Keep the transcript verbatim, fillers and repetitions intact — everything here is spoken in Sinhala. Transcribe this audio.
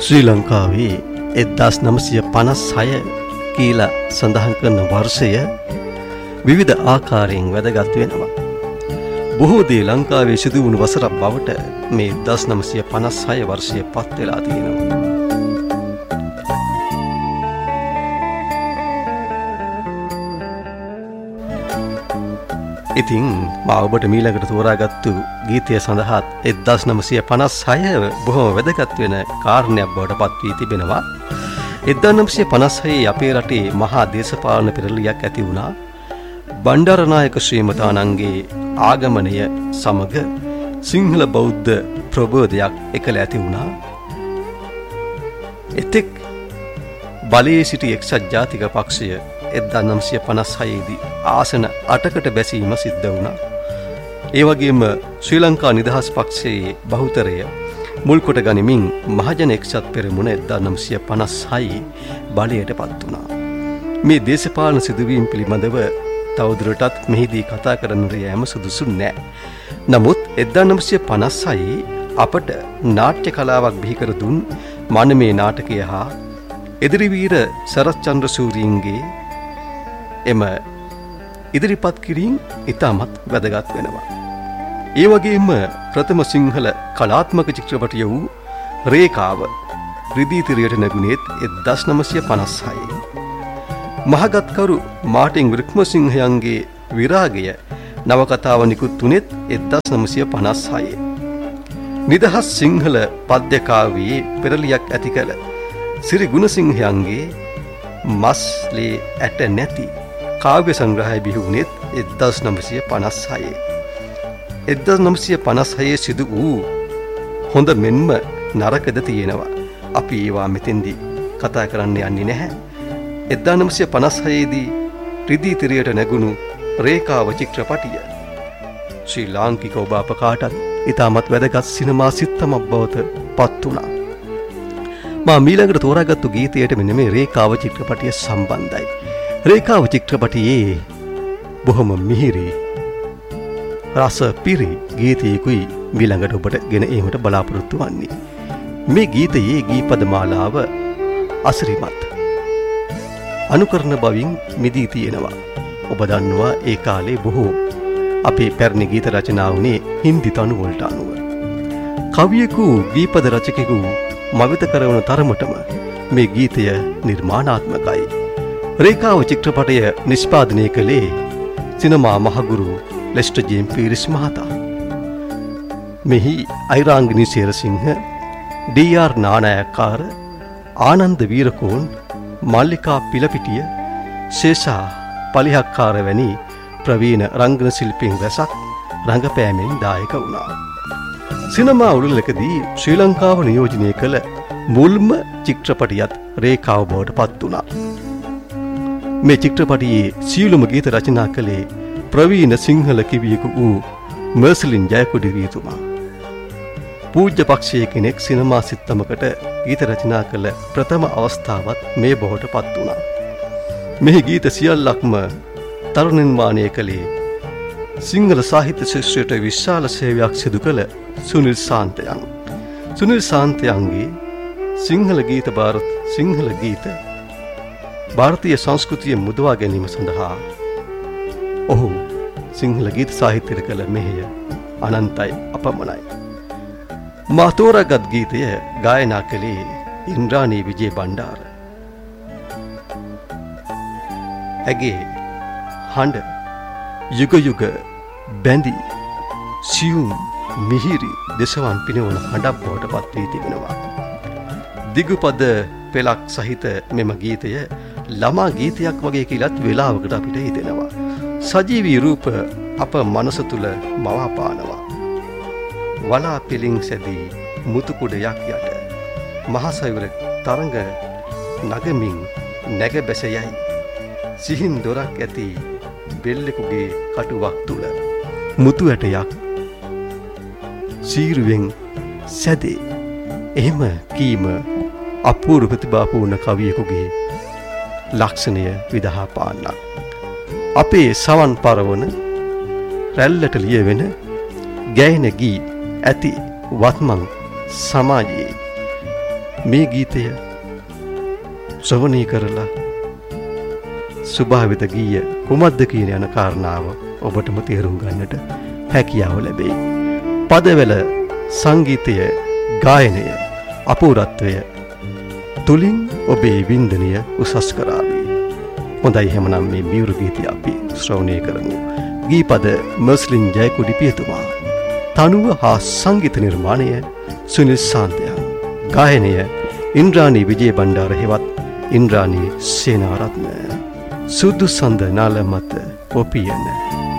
ශ්‍රී ලංකාවේ එක්දාස් නවසිය පනස් හය කියලා සඳහන් කරන වර්ෂය විවිධ ආකාරයෙන් වැදගත් වෙනවා. බොහෝ දේ ලංකාවේ සිදු වුණු වසරක් බවට මේ එක්දාස් නවසිය පනස් හය වර්ෂය පත් වෙලා තියෙනවා. ඉතින් මා ඔබට මීළඟට තෝරාගත්තු ගීතය සඳහාත් එක්දාස් නවසිය පනස් හය බොහොම වැදගත් වෙන කාරණයක් බවට පත් වී තිබෙනවා. එක්දාස් නවසිය පනස් හයේ අපේ රටේ මහා දේශපාලන පෙරළියක් ඇති වුණා. බණ්ඩාරනායක ශ්‍රීමතාණන්ගේ ආගමනය සමග සිංහල බෞද්ධ ප්‍රබෝධයක් එකල ඇති වුණා. එතෙක් බලයේ සිටි එක්සත් ජාතික පක්ෂය එක්දාස් නවසිය පනස් හයේදී ආසන අටකට බැසීම සිද්ධ වුණා. ඒ වගේම ශ්‍රී ලංකා නිදහස් පක්ෂයේ බහුතරය මුල් කොට ගනිමින් මහජන එක්සත් පෙරමුණ එක්දාස් නවසිය පනස් හයේ බලයට පත් වුණා. මේ දේශපාලන සිදුවීම් පිළිබඳව තවදුරටත් මෙහිදී කතා කරන්න යෑම සුදුසු නෑ. නමුත් එක්දාස් නවසිය පනස් හයේ අපට නාට්‍ය කලාවක් බිහි කර දුන් මනමේ නාටකය හා එදිරිවීර සරත් චන්ද්‍රසූරීන්ගේ එම ඉදිරිපත් කිරීම ඉතාමත් වැදගත් වෙනවා. ඒ වගේම ප්‍රථම සිංහල කලාත්මක චිත්‍රපටය වූ රේඛාව රිදී තිරයට නැගුණේත් එක්දාස් නවසිය පනස් හයේ. මහගත්කරු මාටින් වික්‍රමසිංහයන්ගේ විරාගය නවකතාව නිකුත් වුණේත් එක්දාස් නවසිය පනස් හයේ. නිදහස් සිංහල පද්‍ය කාව්‍යයේ පෙරළියක් ඇති කළ සිරි ගුණසිංහයන්ගේ මස්ලේ ඇට නැති කාව්‍ය සංග්‍රහය බිහි වුණේත් එක්දාස් නවසිය පනස් හයේ. එක්දාස් නවසිය පනස් හයේ සිදු වූ හොඳ මෙන්ම නරකද තියෙනවා. අපි ඒවා මෙතෙන්දී කතා කරන්න යන්නේ නැහැ. එක්දාස් නවසිය පනස් හයේදී රිදී තිරයට නැගුණු රේඛාව චිත්‍රපටිය ශ්‍රී ලාංකික ඔබ අප කාටත් ඉතාමත් වැදගත් සිනමා සිත්තමක් බවට පත් වුණා. මා මීළඟට තෝරාගත්තු ගීතයට මෙන්න මේ රේඛාව චිත්‍රපටිය සම්බන්ධයි. රේඛාව චිත්‍රපටියේ බොහොම මිහිරි රස පිරි ගීතයකුයි මීළඟට ඔබට ගෙන ඒමට බලාපොරොත්තු වන්නේ. මේ ගීතයේ ගීපද මාලාව අසිරිමත් අනුකරණ බවින් මිදී තියෙනවා. ඔබ දන්නවා ඒ කාලේ බොහෝ අපේ පැරණි ගීත රචනා වුණේ හින්දි තනු වලට අනුව. කවියෙකු ගීපද රචකයෙකු මවිත කරවන තරමටම මේ ගීතය නිර්මාණාත්මකයි. රේඛාව චිත්‍රපටය නිෂ්පාදනය කළේ සිනමා මහගුරු ලෙස්ටර් ජේම්ස් පීරිස් මහතා. මෙහි අයිරාංගනී සේරසිංහ, ඩී ආර් නානායක්කාර, ආනන්ද වීරකෝන්, මල්ලිකා පිලපිටිය, ශේෂා පලිහක්කාර වැනි ප්‍රවීණ රංගන ශිල්පීන් රැසක් රංගපෑමෙන් දායක වුණා. සිනමා උළෙලකදී ශ්‍රී ලංකාව නියෝජනය කළ මුල්ම චිත්‍රපටියත් රේඛාව බවට පත් වුණා. මේ චිත්‍රපටියේ සියලුම ගීත රචනා කළේ ප්‍රවීණ සිංහල කිවියෙකු වූ මර්සලින් ජයකොඩිරියතුමා. පූජ්‍ය පක්ෂයේ කෙනෙක් සිනමා සිත්තමකට ගීත රචනා කළ ප්‍රථම අවස්ථාවත් මේ බවට පත් වුණා. මෙහි ගීත සියල්ලක්ම තරුණ නිර්මාණය කළේ සිංහල සාහිත්‍ය ශාස්ත්‍රයට විශාල සේවයක් සිදු කළ සුනිල් සාන්තයන්. සුනිල් සාන්තයන්ගේ සිංහල ගීත ಭಾರತ සිංහල ගීත ಭಾರತೀಯ සංස්කෘතිය මුදවා ගැනීම සඳහා ඔහු සිංහල ගීත සාහිත්‍යයට කළ මෙහෙය අනන්තයි අපමණයි. මා තෝරාගත් ගීතය ගායනා කළේ ඉන්ද්‍රාණී විජේ බණ්ඩාර. ඇගේ හඬ යුග යුග බැඳි සියුම් මිහිරි දෙසවන් පිනවන හඬක් බවට පත් වී තිබෙනවා. දිගුපද පෙළක් සහිත මෙම ගීතය ළමා ගීතයක් වගේ කියලත් වෙලාවකට අපිට හිතෙනවා. සජීවී රූප අප මනස තුල මවාපානවා. වලා පිළින් සැදී මුතු කුඩයක් යට මහසයුර තරඟ නගමින් නැග බැස යයි. සිහින් දොරක් ඇති බෙල්ලෙකුගේ කටුවක් තුල මුතු ඇටයක් සීරුවෙන් සැදේ. එහෙම කීම අපූර්ව ප්‍රතිභාපූර්ණ කවියෙකුගේ ලක්ෂණය විදහා පාන්නක්. අපේ සවන් පරවන රැල්ලට ලියවෙන ගැයෙන ගී ඇති වත්මන් සමාජයේ මේ ගීතය ශ්‍රවණය කරලා සුභාවිත ගීය කුමක්ද කියන යන කාරණාව ඔබටම තේරුම් ගන්නට හැකියාව ලැබෙයි. පදවල සංගීතය, ගායනය, අපූර්වත්වය තුලින් ඔබේ වින්දනය උසස් කරાવી. හොඳයි එහෙමනම් මේ මියුරු ගීතය අපි ශ්‍රවණය කරමු. ගීපද මස්ලින් ජයකුඩි පියතුමා. තනුව හා සංගීත නිර්මාණය සුනිල් සාන්තයන්. ගායනය ඉන්ද්‍රාණී විජේබණ්ඩාර හෙවත් ඉන්ද්‍රාණී සේනාරත්න. සුදු සඳ නාල මත ඔපියන